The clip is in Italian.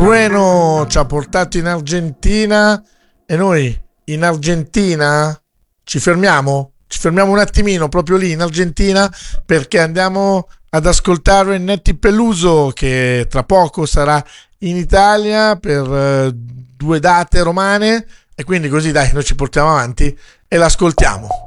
Trueno ci ha portato in Argentina e noi in Argentina ci fermiamo? Ci fermiamo un attimino proprio lì in Argentina perché andiamo ad ascoltare Netti Peluso che tra poco sarà in Italia per due date romane e quindi così dai, noi ci portiamo avanti e l'ascoltiamo.